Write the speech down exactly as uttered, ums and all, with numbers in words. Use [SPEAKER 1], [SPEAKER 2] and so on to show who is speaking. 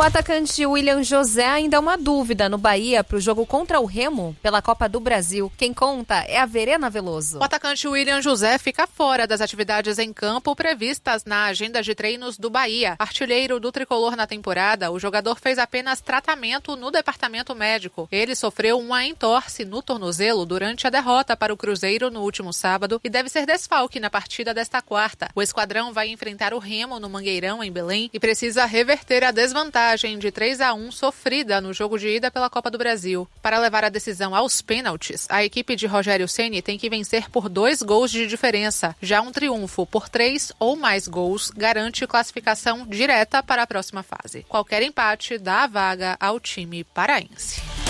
[SPEAKER 1] O atacante William José ainda é uma dúvida no Bahia para o jogo contra o Remo pela Copa do Brasil. Quem conta é a Verena Veloso.
[SPEAKER 2] O atacante William José fica fora das atividades em campo previstas na agenda de treinos do Bahia. Artilheiro do tricolor na temporada, o jogador fez apenas tratamento no departamento médico. Ele sofreu uma entorse no tornozelo durante a derrota para o Cruzeiro no último sábado e deve ser desfalque na partida desta quarta. O esquadrão vai enfrentar o Remo no Mangueirão, em Belém, e precisa reverter a desvantagem de três a um sofrida no jogo de ida pela Copa do Brasil. Para levar a decisão aos pênaltis, a equipe de Rogério Ceni tem que vencer por dois gols de diferença. Já um triunfo por três ou mais gols garante classificação direta para a próxima fase. Qualquer empate dá a vaga ao time paraense.